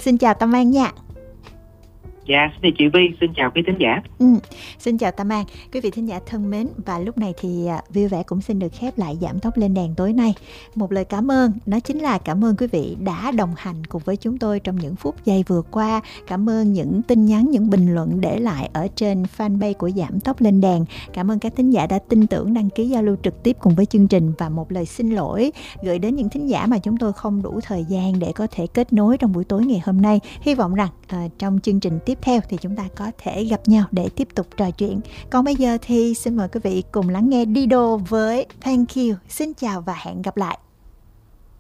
Xin chào Tâm An nha. Dạ, xin chào chị Vi, xin chào quý thính giả. Xin chào Tâm An. Quý vị thính giả thân mến, và lúc này thì Vui Vẻ cũng xin được khép lại Giảm Tốc Lên Đèn tối nay. Một lời cảm ơn, đó chính là cảm ơn quý vị đã đồng hành cùng với chúng tôi trong những phút giây vừa qua. Cảm ơn những tin nhắn, những bình luận để lại ở trên fanpage của Giảm Tốc Lên Đèn. Cảm ơn các thính giả đã tin tưởng đăng ký giao lưu trực tiếp cùng với chương trình, và một lời xin lỗi gửi đến những thính giả mà chúng tôi không đủ thời gian để có thể kết nối trong buổi tối ngày hôm nay. Hy vọng rằng trong chương trình tiếp theo thì chúng ta có thể gặp nhau để tiếp tục trò chuyện. Còn bây giờ thì xin mời quý vị cùng lắng nghe Dido với Thank You. Xin chào và hẹn gặp lại.